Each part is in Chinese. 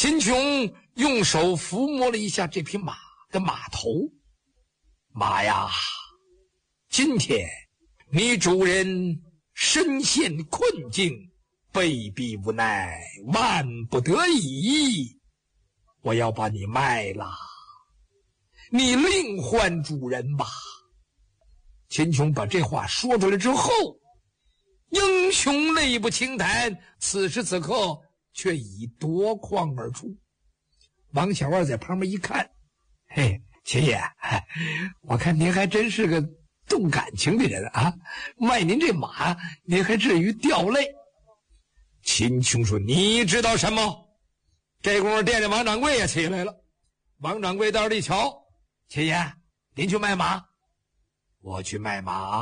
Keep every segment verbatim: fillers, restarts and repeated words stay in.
秦琼用手抚摸了一下这匹马的马头。马呀，今天你主人身陷困境，被逼无奈，万不得已，我要把你卖了，你另换主人吧。秦琼把这话说出来之后，英雄泪不轻弹，此时此刻却已夺眶而出。王小二在旁边一看，嘿，秦爷，我看您还真是个动感情的人啊，卖您这马您还至于掉泪。秦琼说，你知道什么？这功夫店里王掌柜也起来了。王掌柜到这一瞧，秦爷，您去卖马？我去卖马。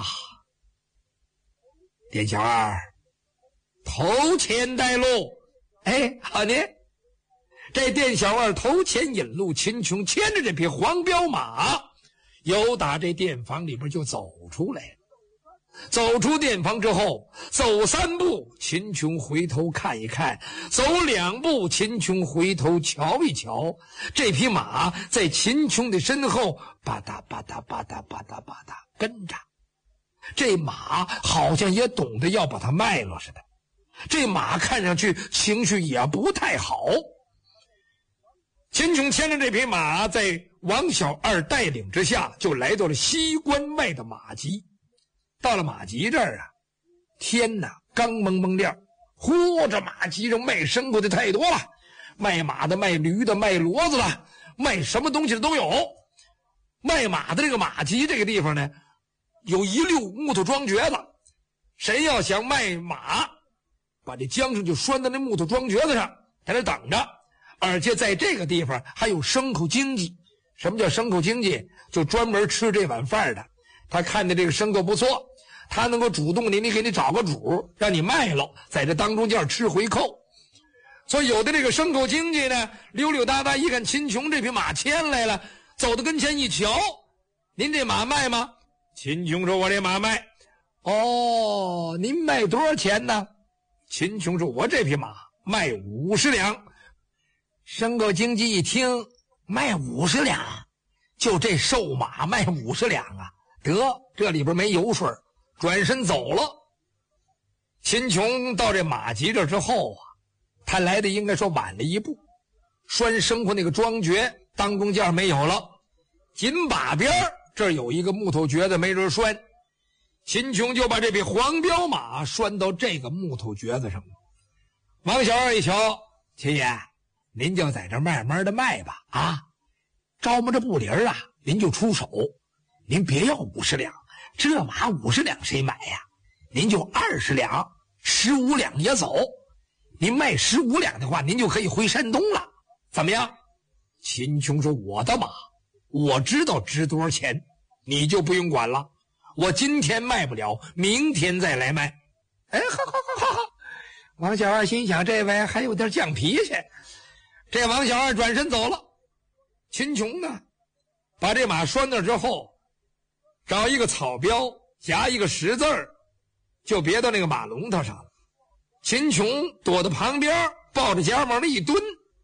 店小二，投钱带路。哎，好呢。这店小二投钱引路，秦琼牵着这匹黄骠马，由打这店房里边就走出来了。走出店房之后，走三步，秦琼回头看一看；走两步，秦琼回头瞧一瞧。这匹马在秦琼的身后吧嗒吧嗒吧嗒吧嗒吧嗒跟着。这马好像也懂得要把它卖了似的。这马看上去情绪也不太好。秦琼牵着这匹马，在王小二带领之下，就来到了西关外的马集。到了马集这儿啊，天哪，刚蒙蒙亮，嚯，这马集上卖牲口的太多了，卖马的、卖驴的、卖骡子的，卖什么东西的都有。卖马的这个马集这个地方呢，有一溜木头桩橛子，谁要想卖马，把这缰绳就拴在那木头桩橛子上，在那等着。而且在这个地方还有牲口经济。什么叫牲口经济？就专门吃这碗饭的，他看见这个牲口不错，他能够主动你你给你找个主让你卖了，在这当中叫吃回扣。所以有的这个牲口经济呢，溜溜达达一看秦琼这匹马牵来了，走到跟前一瞧，您这马卖吗？秦琼说，我这马卖。哦，您卖多少钱呢？秦琼说，我这匹马卖五十两。牲口经济一听，卖五十两，就这瘦马卖五十两啊，得，这里边没油水，转身走了。秦琼到这马集这之后啊，他来的应该说晚了一步，拴牲口那个桩橛当中件没有了，紧把边这儿有一个木头橛子没人拴，秦琼就把这匹黄骠马拴到这个木头橛子上了。王小二一瞧，秦爷，您就在这慢慢的卖吧，啊，招摸着不灵啊，您就出手，您别要五十两，这马五十两谁买呀？您就二十两，十五两也走。您卖十五两的话，您就可以回山东了，怎么样？秦琼说，我的马，我知道值多少钱，你就不用管了。我今天卖不了，明天再来卖。哎，好好好好好。王小二心想，这位还有点犟脾气。这王小二转身走了。秦琼呢，把这马拴那之后，找一个草标夹一个十字儿，就别到那个马龙头上了。秦琼躲到旁边，抱着夹往那一蹲，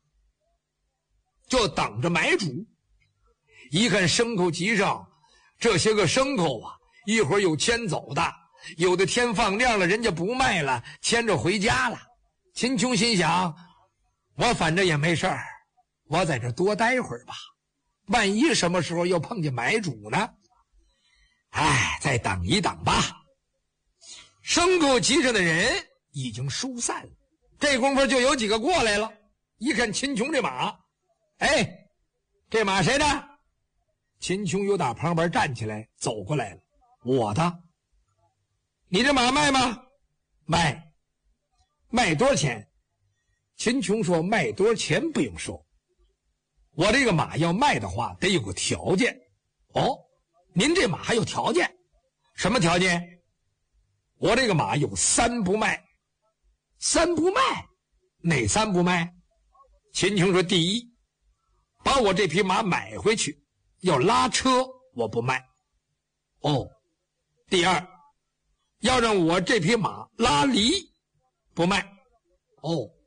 就等着买主。一看牲口集上这些个牲口啊，一会儿有牵走的，有的天放亮了人家不卖了，牵着回家了。秦琼心想，我反正也没事儿，我在这多待会儿吧，万一什么时候又碰见买主呢？哎，再等一等吧。牲口集上的人已经疏散了，这功夫就有几个过来了，一看秦琼这马，哎，这马谁的？秦琼又打旁边站起来走过来了，我的。你这马卖吗？卖。卖多少钱？秦琼说，卖多少钱不用说，我这个马要卖的话得有个条件。哦，您这马还有条件？什么条件？我这个马有三不卖。三不卖？哪三不卖？秦琼说，第一，把我这匹马买回去要拉车我不卖。哦，第二，要让我这匹马拉犁不卖。哦，